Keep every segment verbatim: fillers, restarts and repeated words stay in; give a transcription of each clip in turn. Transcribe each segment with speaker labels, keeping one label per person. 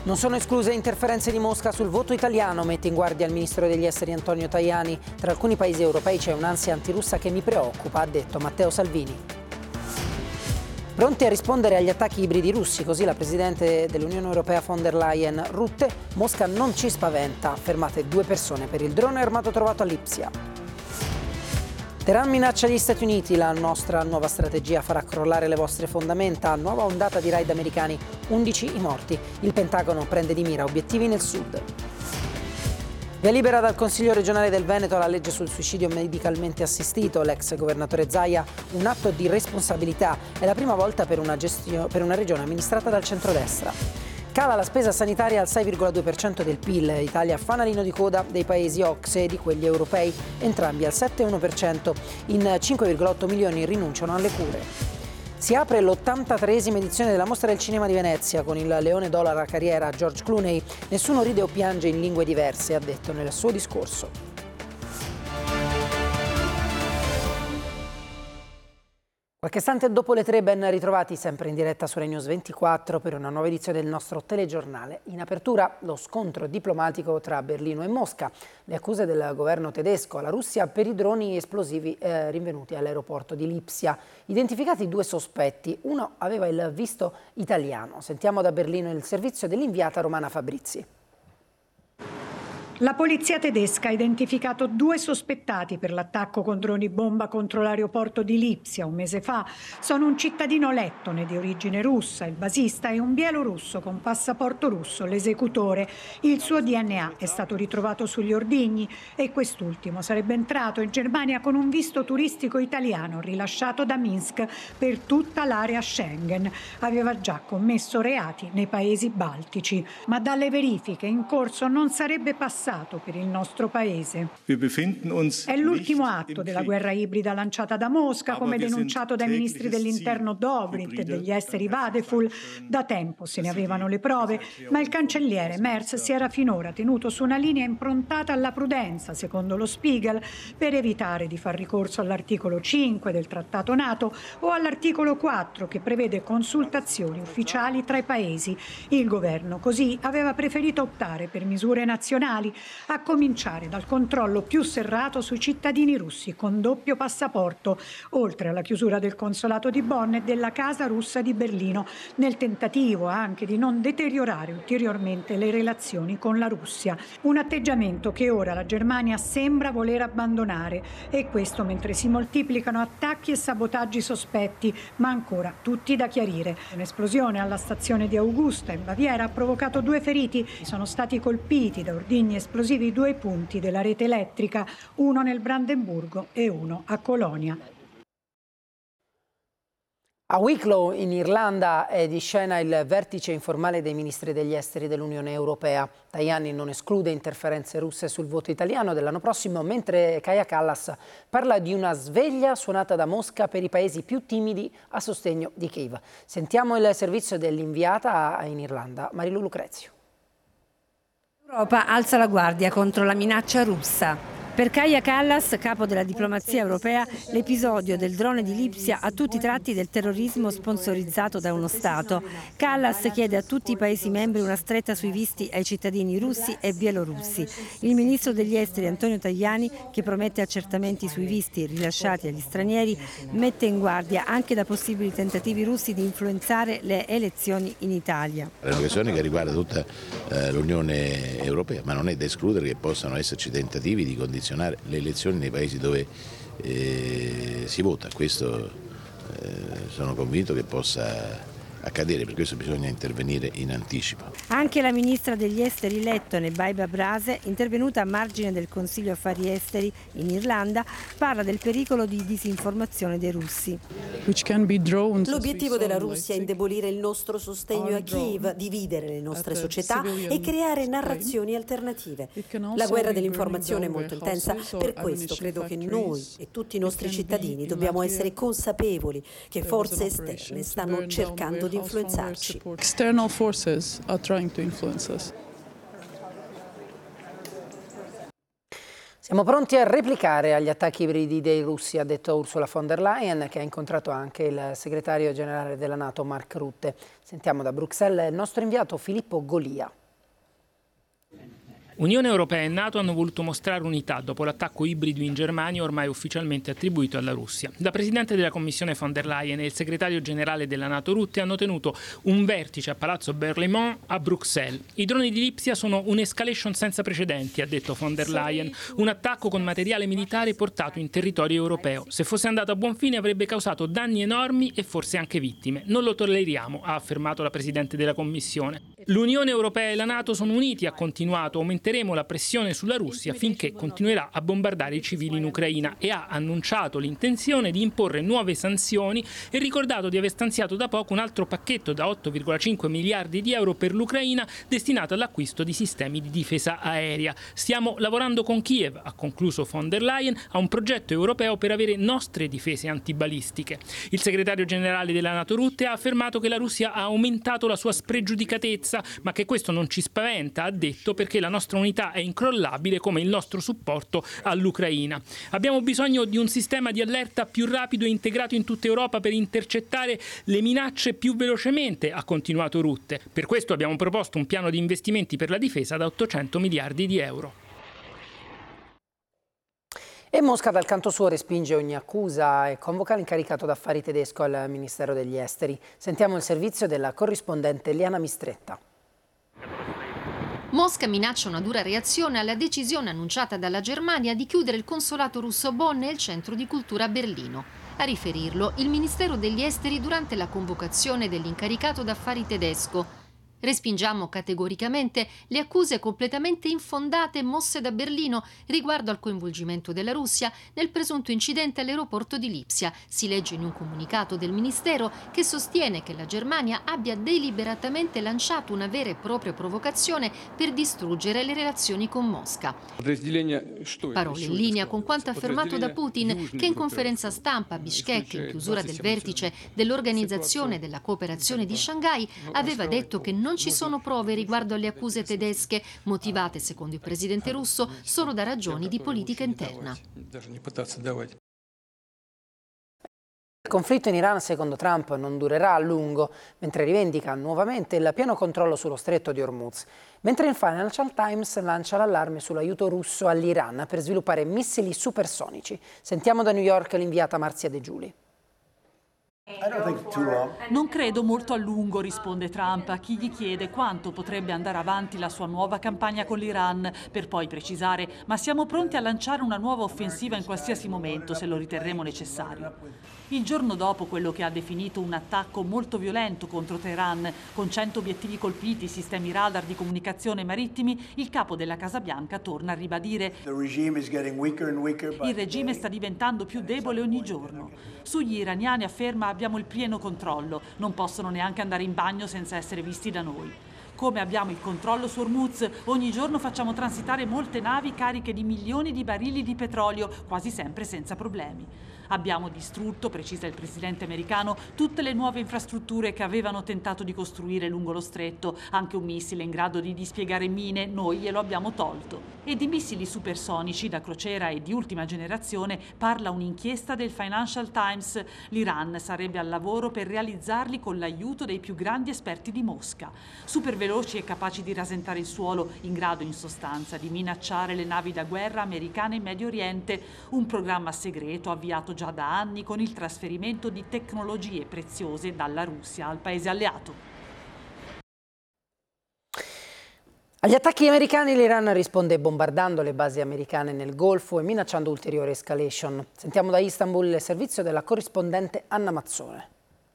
Speaker 1: Non sono escluse interferenze di Mosca sul voto italiano, mette in guardia il ministro degli esteri Antonio Tajani. Tra alcuni paesi europei c'è un'ansia antirussa che mi preoccupa, ha detto Matteo Salvini. Pronti a rispondere agli attacchi ibridi russi, così la Presidente dell'Unione Europea von der Leyen. Rutte, Mosca non ci spaventa, fermate due persone per il drone armato trovato a Lipsia. Teheran minaccia gli Stati Uniti, la nostra nuova strategia farà crollare le vostre fondamenta, nuova ondata di raid americani, undici i morti. Il Pentagono prende di mira obiettivi nel sud. Via libera dal Consiglio regionale del Veneto la legge sul suicidio medicalmente assistito. L'ex governatore Zaia, un atto di responsabilità, è la prima volta per una, gestio- per una regione amministrata dal centrodestra. Cala la spesa sanitaria al sei virgola due per cento del P I L. Italia fanalino di coda dei paesi O C S E e di quelli europei, entrambi al sette virgola uno per cento. In cinque virgola otto milioni rinunciano alle cure. Si apre l'ottantatreesima edizione della Mostra del Cinema di Venezia con il leone d'oro a carriera George Clooney. Nessuno ride o piange in lingue diverse, ha detto nel suo discorso. Qualche istante dopo le tre, ben ritrovati sempre in diretta su Rai News ventiquattro per una nuova edizione del nostro telegiornale. In apertura lo scontro diplomatico tra Berlino e Mosca, le accuse del governo tedesco alla Russia per i droni esplosivi eh, rinvenuti all'aeroporto di Lipsia. Identificati due sospetti, uno aveva il visto italiano. Sentiamo da Berlino il servizio dell'inviata Romana Fabrizi.
Speaker 2: La polizia tedesca ha identificato due sospettati per l'attacco con droni bomba contro l'aeroporto di Lipsia un mese fa. Sono un cittadino lettone di origine russa, il basista, e un bielorusso con passaporto russo, l'esecutore. Il suo D N A è stato ritrovato sugli ordigni e quest'ultimo sarebbe entrato in Germania con un visto turistico italiano rilasciato da Minsk per tutta l'area Schengen. Aveva già commesso reati nei paesi baltici, ma dalle verifiche in corso non sarebbe passato per il nostro paese. È l'ultimo atto della guerra ibrida lanciata da Mosca, come denunciato dai ministri dell'interno Dobrindt e degli esteri Vadeful. Da tempo se ne avevano le prove, ma il cancelliere Merz si era finora tenuto su una linea improntata alla prudenza, secondo lo Spiegel, per evitare di far ricorso all'articolo cinque del Trattato NATO o all'articolo quattro che prevede consultazioni ufficiali tra i paesi. Il governo così aveva preferito optare per misure nazionali, a cominciare dal controllo più serrato sui cittadini russi con doppio passaporto, oltre alla chiusura del consolato di Bonn e della Casa Russa di Berlino, nel tentativo anche di non deteriorare ulteriormente le relazioni con la Russia. Un atteggiamento che ora la Germania sembra voler abbandonare, e questo mentre si moltiplicano attacchi e sabotaggi sospetti, ma ancora tutti da chiarire. Un'esplosione alla stazione di Augusta in Baviera ha provocato due feriti. Sono stati colpiti da ordigni esplosivi due punti della rete elettrica, uno nel Brandeburgo e uno a Colonia.
Speaker 1: A Wicklow, in Irlanda, è di scena il vertice informale dei ministri degli esteri dell'Unione Europea. Tajani non esclude interferenze russe sul voto italiano dell'anno prossimo, mentre Kaja Kallas parla di una sveglia suonata da Mosca per i paesi più timidi a sostegno di Kiev. Sentiamo il servizio dell'inviata in Irlanda, Marilu Lucrezio.
Speaker 3: L'Europa alza la guardia contro la minaccia russa. Per Kaja Kallas, capo della diplomazia europea, l'episodio del drone di Lipsia ha tutti i tratti del terrorismo sponsorizzato da uno Stato. Kallas chiede a tutti i Paesi membri una stretta sui visti ai cittadini russi e bielorussi. Il ministro degli esteri Antonio Tajani, che promette accertamenti sui visti rilasciati agli stranieri, mette in guardia anche da possibili tentativi russi di influenzare le elezioni in Italia.
Speaker 4: È una questione che riguarda tutta eh, l'Unione Europea, ma non è da escludere che possano esserci tentativi di condizionare le elezioni nei paesi dove eh, si vota. Questo eh, sono convinto che possa accadere, per questo bisogna intervenire in anticipo.
Speaker 3: Anche la ministra degli esteri lettone Baiba Brase, intervenuta a margine del Consiglio Affari Esteri in Irlanda, parla del pericolo di disinformazione dei russi.
Speaker 5: L'obiettivo della Russia è indebolire il nostro sostegno a Kiev, dividere le nostre società e creare narrazioni alternative. La guerra dell'informazione è molto intensa, per questo credo che noi e tutti i nostri cittadini dobbiamo essere consapevoli che forze esterne stanno cercando di influenzarci.
Speaker 6: External forces are trying to influence us.
Speaker 1: Siamo pronti a replicare agli attacchi ibridi dei russi, ha detto Ursula von der Leyen, che ha incontrato anche il segretario generale della NATO Mark Rutte. Sentiamo da Bruxelles il nostro inviato Filippo Golia.
Speaker 7: Unione Europea e NATO hanno voluto mostrare unità dopo l'attacco ibrido in Germania ormai ufficialmente attribuito alla Russia. La Presidente della Commissione von der Leyen e il Segretario Generale della NATO Rutte hanno tenuto un vertice a Palazzo Berlaymont a Bruxelles. I droni di Lipsia sono un'escalation senza precedenti, ha detto von der Leyen, un attacco con materiale militare portato in territorio europeo. Se fosse andato a buon fine avrebbe causato danni enormi e forse anche vittime. Non lo tolleriamo, ha affermato la Presidente della Commissione. L'Unione Europea e la NATO sono uniti, ha continuato, aumenteremo la pressione sulla Russia finché continuerà a bombardare i civili in Ucraina e ha annunciato l'intenzione di imporre nuove sanzioni e ricordato di aver stanziato da poco un altro pacchetto da otto virgola cinque miliardi di euro per l'Ucraina destinato all'acquisto di sistemi di difesa aerea. Stiamo lavorando con Kiev, ha concluso von der Leyen, a un progetto europeo per avere nostre difese antibalistiche. Il segretario generale della NATO Rutte ha affermato che la Russia ha aumentato la sua spregiudicatezza, ma che questo non ci spaventa, ha detto, perché la nostra unità è incrollabile come il nostro supporto all'Ucraina. Abbiamo bisogno di un sistema di allerta più rapido e integrato in tutta Europa per intercettare le minacce più velocemente, ha continuato Rutte. Per questo abbiamo proposto un piano di investimenti per la difesa da ottocento miliardi di euro.
Speaker 1: E Mosca dal canto suo respinge ogni accusa e convoca l'incaricato d'affari tedesco al Ministero degli Esteri. Sentiamo il servizio della corrispondente Liana Mistretta.
Speaker 8: Mosca minaccia una dura reazione alla decisione annunciata dalla Germania di chiudere il consolato russo a Bonn e il centro di cultura a Berlino. A riferirlo il Ministero degli Esteri durante la convocazione dell'incaricato d'affari tedesco. Respingiamo categoricamente le accuse completamente infondate mosse da Berlino riguardo al coinvolgimento della Russia nel presunto incidente all'aeroporto di Lipsia. Si legge in un comunicato del Ministero che sostiene che la Germania abbia deliberatamente lanciato una vera e propria provocazione per distruggere le relazioni con Mosca. Parole in linea con quanto affermato da Putin, che in conferenza stampa a Bishkek, in chiusura del vertice dell'Organizzazione della Cooperazione di Shanghai, aveva detto che non ci sono prove riguardo alle accuse tedesche, motivate, secondo il presidente russo, solo da ragioni di politica interna.
Speaker 1: Il conflitto in Iran, secondo Trump, non durerà a lungo, mentre rivendica nuovamente il pieno controllo sullo stretto di Hormuz. Mentre il Financial Times lancia l'allarme sull'aiuto russo all'Iran per sviluppare missili supersonici. Sentiamo da New York l'inviata Marzia De Giuli.
Speaker 9: Non credo molto a lungo, risponde Trump a chi gli chiede quanto potrebbe andare avanti la sua nuova campagna con l'Iran, per poi precisare: ma siamo pronti a lanciare una nuova offensiva in qualsiasi momento se lo riterremo necessario. Il giorno dopo quello che ha definito un attacco molto violento contro Teheran, con cento obiettivi colpiti, sistemi radar di comunicazione marittimi, il capo della Casa Bianca torna a ribadire: il regime sta diventando più debole ogni giorno. Sugli iraniani afferma: abbiamo il pieno controllo, non possono neanche andare in bagno senza essere visti da noi. Come abbiamo il controllo su Hormuz, ogni giorno facciamo transitare molte navi cariche di milioni di barili di petrolio, quasi sempre senza problemi. Abbiamo distrutto, precisa il presidente americano, tutte le nuove infrastrutture che avevano tentato di costruire lungo lo stretto. Anche un missile in grado di dispiegare mine, noi glielo abbiamo tolto. E di missili supersonici da crociera e di ultima generazione parla un'inchiesta del Financial Times. L'Iran sarebbe al lavoro per realizzarli con l'aiuto dei più grandi esperti di Mosca. Super veloci e capaci di rasentare il suolo, in grado in sostanza di minacciare le navi da guerra americane in Medio Oriente. Un programma segreto avviato già da anni con il trasferimento di tecnologie preziose dalla Russia al paese alleato.
Speaker 1: Agli attacchi americani l'Iran risponde bombardando le basi americane nel Golfo e minacciando ulteriore escalation. Sentiamo da Istanbul il servizio della corrispondente Anna Mazzone.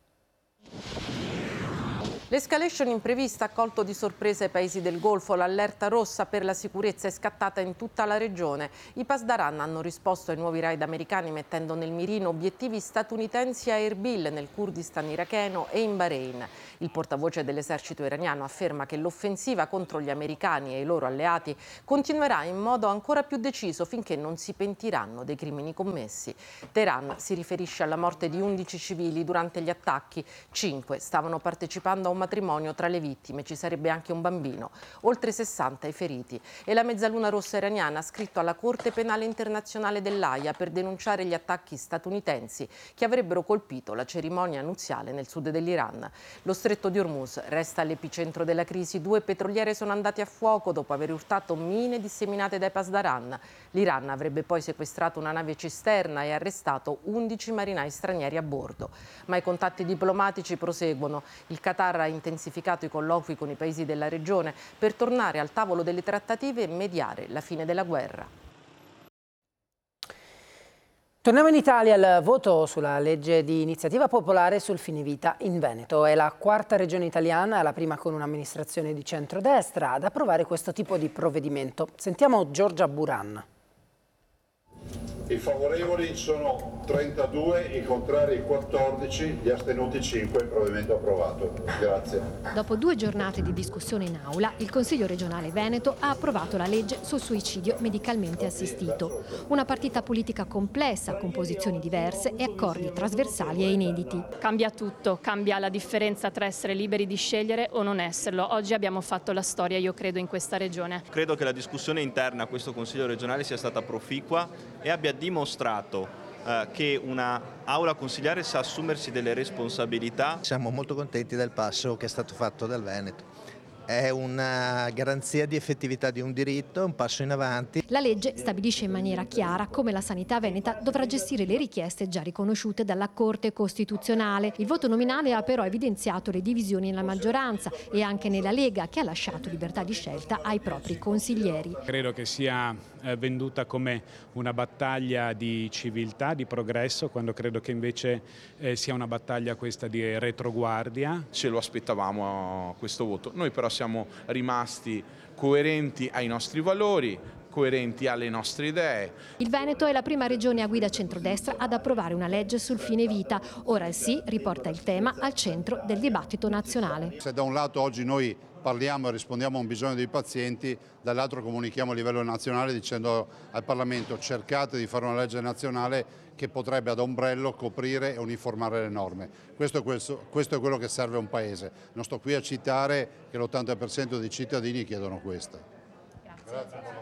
Speaker 10: L'escalation imprevista ha colto di sorpresa i paesi del Golfo. L'allerta rossa per la sicurezza è scattata in tutta la regione. I Pasdaran hanno risposto ai nuovi raid americani mettendo nel mirino obiettivi statunitensi a Erbil, nel Kurdistan iracheno e in Bahrain. Il portavoce dell'esercito iraniano afferma che l'offensiva contro gli americani e i loro alleati continuerà in modo ancora più deciso finché non si pentiranno dei crimini commessi. Teheran si riferisce alla morte di undici civili durante gli attacchi. Cinque stavano partecipando a un matrimonio tra le vittime, ci sarebbe anche un bambino, oltre sessanta i feriti. E la Mezzaluna Rossa iraniana ha scritto alla Corte Penale Internazionale dell'Aia per denunciare gli attacchi statunitensi che avrebbero colpito la cerimonia nuziale nel sud dell'Iran. Lo stretto di Hormuz resta all'epicentro della crisi. Due petroliere sono andati a fuoco dopo aver urtato mine disseminate dai Pasdaran. L'Iran avrebbe poi sequestrato una nave cisterna e arrestato undici marinai stranieri a bordo. Ma i contatti diplomatici proseguono. Il Qatar ha intensificato i colloqui con i paesi della regione per tornare al tavolo delle trattative e mediare la fine della guerra.
Speaker 1: Torniamo in Italia al voto sulla legge di iniziativa popolare sul fine vita in Veneto. È la quarta regione italiana, la prima con un'amministrazione di centrodestra, ad approvare questo tipo di provvedimento. Sentiamo Giorgia Buran.
Speaker 11: I favorevoli sono trentadue, i contrari quattordici, gli astenuti cinque, il provvedimento approvato. Grazie.
Speaker 12: Dopo due giornate di discussione in aula, il Consiglio regionale Veneto ha approvato la legge sul suicidio medicalmente assistito. Una partita politica complessa, con posizioni diverse e accordi trasversali e inediti.
Speaker 13: Cambia tutto, cambia la differenza tra essere liberi di scegliere o non esserlo. Oggi abbiamo fatto la storia, io credo, in questa regione.
Speaker 14: Credo che la discussione interna a questo Consiglio regionale sia stata proficua e abbia dimostrato eh, che una aula consigliare sa assumersi delle responsabilità.
Speaker 15: Siamo molto contenti del passo che è stato fatto dal Veneto. È una garanzia di effettività di un diritto, un passo in avanti.
Speaker 12: La legge stabilisce in maniera chiara come la sanità veneta dovrà gestire le richieste già riconosciute dalla Corte Costituzionale. Il voto nominale ha però evidenziato le divisioni nella maggioranza e anche nella Lega, che ha lasciato libertà di scelta ai propri consiglieri.
Speaker 16: Credo che sia venduta come una battaglia di civiltà, di progresso, quando credo che invece eh, sia una battaglia questa di retroguardia.
Speaker 17: Ce lo aspettavamo questo voto, noi però siamo rimasti coerenti ai nostri valori, coerenti alle nostre idee.
Speaker 12: Il Veneto è la prima regione a guida centrodestra ad approvare una legge sul fine vita. Ora il sì riporta il tema al centro del dibattito nazionale.
Speaker 11: Se da un lato oggi noi parliamo e rispondiamo a un bisogno dei pazienti, dall'altro comunichiamo a livello nazionale dicendo al Parlamento: cercate di fare una legge nazionale che potrebbe ad ombrello coprire e uniformare le norme. Questo, questo, questo è quello che serve a un Paese. Non sto qui a citare che l'ottanta per cento dei cittadini chiedono questo. Grazie. Grazie.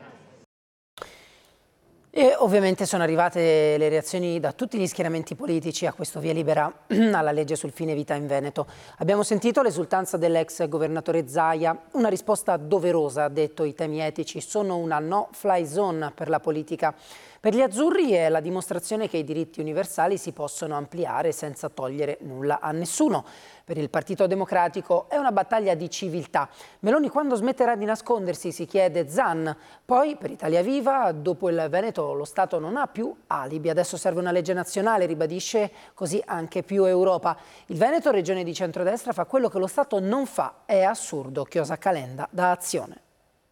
Speaker 1: E ovviamente sono arrivate le reazioni da tutti gli schieramenti politici a questo via libera alla legge sul fine vita in Veneto. Abbiamo sentito l'esultanza dell'ex governatore Zaia, una risposta doverosa, ha detto: i temi etici sono una no-fly zone per la politica. Per gli azzurri è la dimostrazione che i diritti universali si possono ampliare senza togliere nulla a nessuno. Per il Partito Democratico è una battaglia di civiltà. Meloni quando smetterà di nascondersi, si chiede Zan. Poi per Italia Viva, dopo il Veneto lo Stato non ha più alibi, adesso serve una legge nazionale, ribadisce, così anche più Europa. Il Veneto, regione di centrodestra, fa quello che lo Stato non fa, è assurdo, chiosa Calenda da Azione.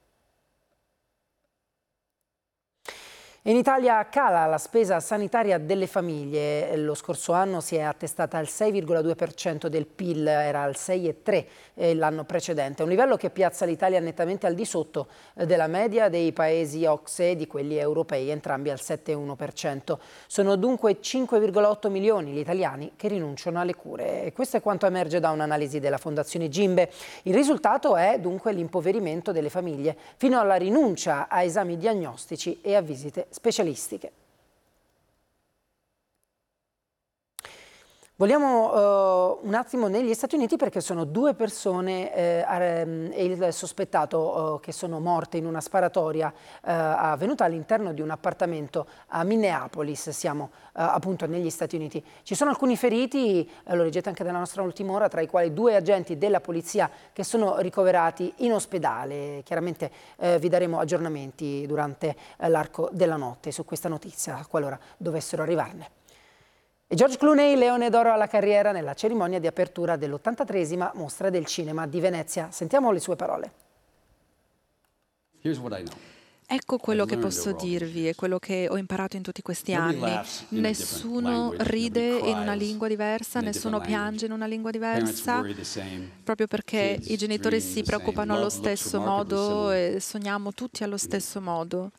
Speaker 1: In Italia cala la spesa sanitaria delle famiglie. Lo scorso anno si è attestata al sei virgola due per cento del P I L, era al sei virgola tre per cento l'anno precedente, un livello che piazza l'Italia nettamente al di sotto della media dei paesi O C S E e di quelli europei, entrambi al sette virgola uno per cento. Sono dunque cinque virgola otto milioni gli italiani che rinunciano alle cure. E questo è quanto emerge da un'analisi della Fondazione Gimbe. Il risultato è dunque l'impoverimento delle famiglie fino alla rinuncia a esami diagnostici e a visite specialistiche. Vogliamo uh, un attimo negli Stati Uniti, perché sono due persone eh, e il sospettato uh, che sono morte in una sparatoria uh, avvenuta all'interno di un appartamento a Minneapolis. Siamo uh, appunto negli Stati Uniti. Ci sono alcuni feriti, uh, lo leggete anche nella nostra ultima ora, tra i quali due agenti della polizia che sono ricoverati in ospedale. Chiaramente uh, vi daremo aggiornamenti durante uh, l'arco della notte su questa notizia, qualora dovessero arrivarne. E George Clooney, leone d'oro alla carriera nella cerimonia di apertura dell'ottantatreesima Mostra del Cinema di Venezia. Sentiamo le sue parole.
Speaker 18: Ecco quello che posso dirvi e quello che ho imparato in tutti questi anni. Nessuno ride in una lingua diversa, nessuno piange in una lingua diversa, proprio perché i genitori si preoccupano allo stesso modo e sogniamo tutti allo stesso modo.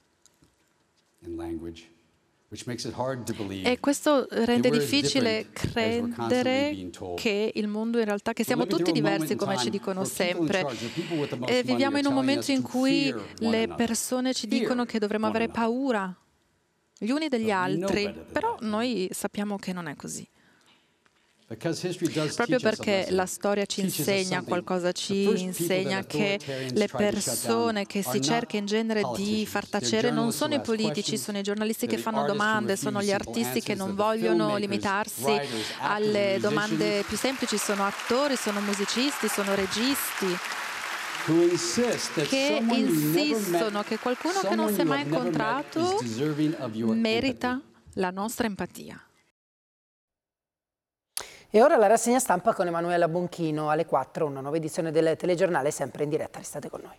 Speaker 18: E questo rende difficile credere che il mondo in realtà, che siamo tutti diversi come ci dicono sempre. E viviamo in un momento in cui le persone ci dicono che dovremmo avere paura gli uni degli altri, però noi sappiamo che non è così. Proprio perché la storia ci insegna qualcosa, ci insegna che le persone che si cerca in genere di far tacere non sono i politici, sono i giornalisti che fanno domande, sono gli artisti che non vogliono limitarsi alle domande più semplici, sono attori, sono musicisti, sono registi che insistono che qualcuno che non si è mai incontrato merita la nostra empatia.
Speaker 1: E ora la rassegna stampa con Emanuela Bonchino alle quattro, una nuova edizione del telegiornale sempre in diretta. Restate con noi.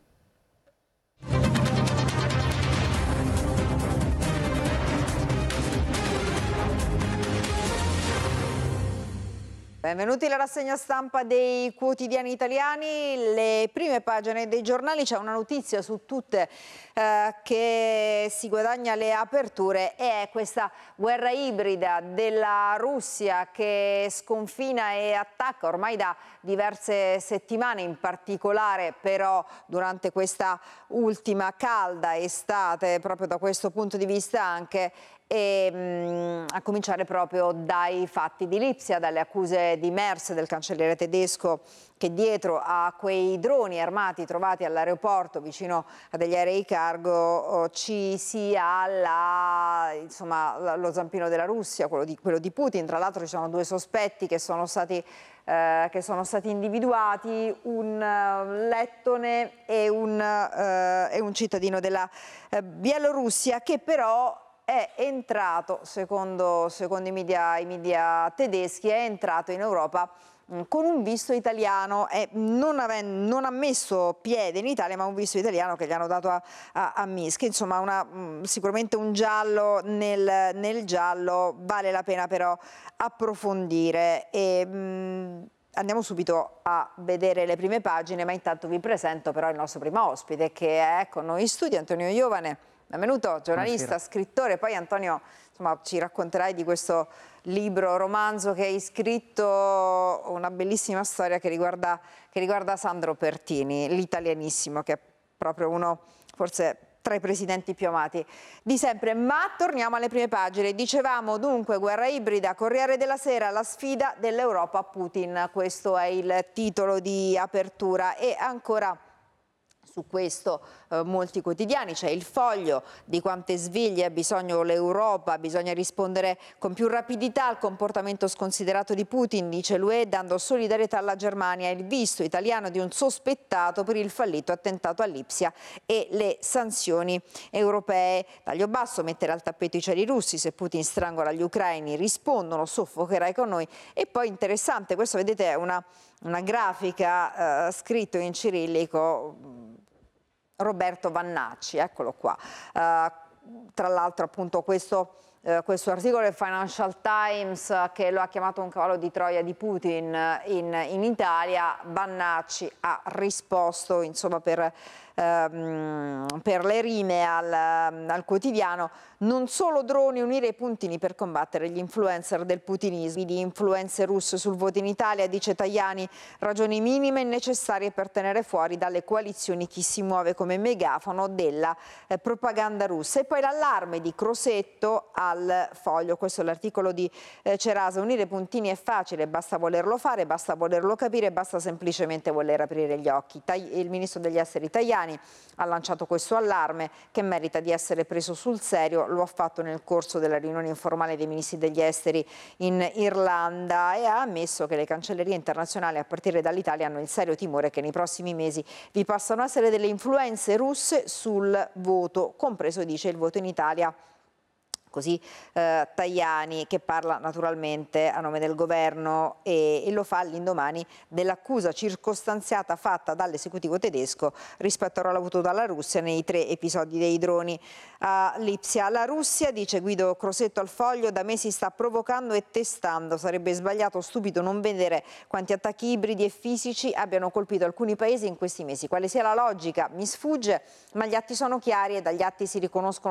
Speaker 19: Benvenuti alla rassegna stampa dei quotidiani italiani. Le prime pagine dei giornali, c'è una notizia su tutte eh, che si guadagna le aperture e è questa guerra ibrida della Russia che sconfina e attacca ormai da diverse settimane, in particolare però durante questa ultima calda estate, proprio da questo punto di vista anche. E, mh, a cominciare proprio dai fatti di Lipsia, dalle accuse di Merz, del cancelliere tedesco, che dietro a quei droni armati trovati all'aeroporto vicino a degli aerei cargo oh, ci sia la, insomma, lo zampino della Russia, quello di, quello di Putin. Tra l'altro ci sono due sospetti che sono stati, eh, che sono stati individuati, un uh, lettone e un, uh, e un cittadino della uh, Bielorussia, che però è entrato, secondo, secondo i, media, i media tedeschi, è entrato in Europa mh, con un visto italiano e non, aven, non ha messo piede in Italia, ma un visto italiano che gli hanno dato a, a, a Minsk. Insomma, una, mh, sicuramente un giallo nel, nel giallo, vale la pena però approfondire. E, mh, andiamo subito a vedere le prime pagine, ma intanto vi presento però il nostro primo ospite che è con noi in studio, Antonio Iovane. Benvenuto, giornalista, Buonasera. Scrittore. Poi Antonio, insomma, ci racconterai di questo libro, romanzo che hai scritto, una bellissima storia che riguarda, che riguarda Sandro Pertini, l'italianissimo, che è proprio uno, forse tra i presidenti più amati di sempre. Ma torniamo alle prime pagine. Dicevamo dunque guerra ibrida, Corriere della Sera, la sfida dell'Europa a Putin. Questo è il titolo di apertura e ancora su questo eh, molti quotidiani. C'è il Foglio: di quante sveglie ha bisogno l'Europa, bisogna rispondere con più rapidità al comportamento sconsiderato di Putin, dice l'U E, dando solidarietà alla Germania. Il visto italiano di un sospettato per il fallito attentato a Lipsia e le sanzioni europee. Taglio basso: mettere al tappeto i cieli russi, se Putin strangola gli ucraini rispondono, soffocherai con noi. E poi interessante, questo vedete è una, una grafica eh, scritto in cirillico, Roberto Vannacci, eccolo qua. Uh, tra l'altro appunto questo, uh, questo articolo del Financial Times uh, che lo ha chiamato un cavallo di Troia di Putin uh, in, in Italia. Vannacci ha risposto, insomma, per, um, per le rime al, um, al quotidiano: non solo droni, unire i puntini per combattere gli influencer del putinismo. Di influenze russe sul voto in Italia, dice Tajani, ragioni minime e necessarie per tenere fuori dalle coalizioni chi si muove come megafono della eh, propaganda russa. E poi l'allarme di Crosetto al Foglio, questo è l'articolo di eh, Cerasa: unire i puntini è facile, basta volerlo fare, basta volerlo capire, basta semplicemente voler aprire gli occhi. Taj- il ministro degli esteri Tajani ha lanciato questo allarme che merita di essere preso sul serio. Lo ha fatto nel corso della riunione informale dei ministri degli esteri in Irlanda e ha ammesso che le cancellerie internazionali a partire dall'Italia hanno il serio timore che nei prossimi mesi vi possano essere delle influenze russe sul voto, compreso, dice, il voto in Italia. Così eh, Tajani, che parla naturalmente a nome del governo e, e lo fa all'indomani dell'accusa circostanziata fatta dall'esecutivo tedesco rispetto al ruolo avuto dalla Russia nei tre episodi dei droni a Lipsia. La Russia, dice Guido Crosetto al Foglio, da mesi sta provocando e testando. Sarebbe sbagliato o stupido non vedere quanti attacchi ibridi e fisici abbiano colpito alcuni paesi in questi mesi. Quale sia la logica mi sfugge, ma gli atti sono chiari e dagli atti si riconoscono